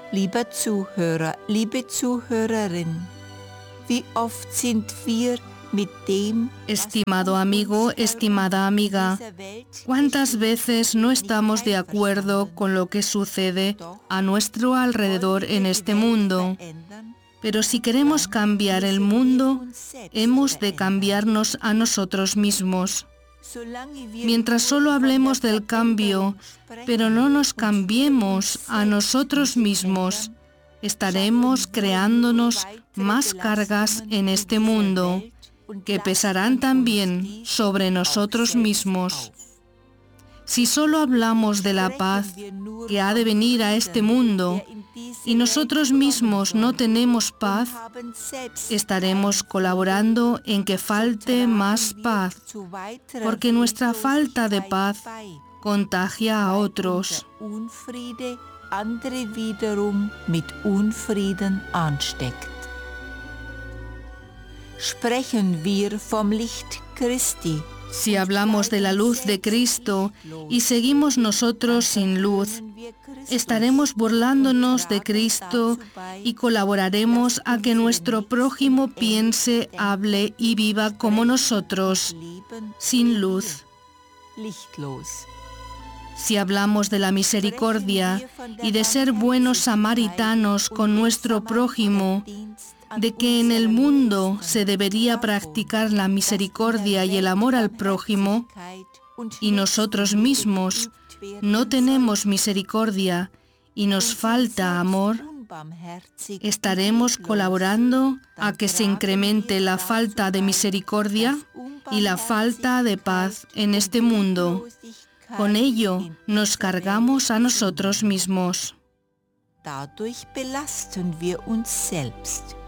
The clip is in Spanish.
Lieber Zuhörer, liebe Zuhörerin, wie oft sind wir mit dem, Estimado amigo, estimada amiga, ¿cuántas veces no estamos de acuerdo con lo que sucede a nuestro alrededor en este mundo? Pero si queremos cambiar el mundo, hemos de cambiarnos a nosotros mismos. Mientras solo hablemos del cambio, pero no nos cambiemos a nosotros mismos, estaremos creándonos más cargas en este mundo, que pesarán también sobre nosotros mismos. Si solo hablamos de la paz que ha de venir a este mundo y nosotros mismos no tenemos paz, estaremos colaborando en que falte más paz, porque nuestra falta de paz contagia a otros. Andere wiederum mit Unfrieden ansteckt. Sprechen wir vom Licht Christi. Si hablamos de la luz de Cristo y seguimos nosotros sin luz, estaremos burlándonos de Cristo y colaboraremos a que nuestro prójimo piense, hable y viva como nosotros, sin luz. Si hablamos de la misericordia y de ser buenos samaritanos con nuestro prójimo, de que en el mundo se debería practicar la misericordia y el amor al prójimo, y nosotros mismos no tenemos misericordia y nos falta amor, estaremos colaborando a que se incremente la falta de misericordia y la falta de paz en este mundo. Con ello nos cargamos a nosotros mismos. Dadurch belasten wir uns selbst.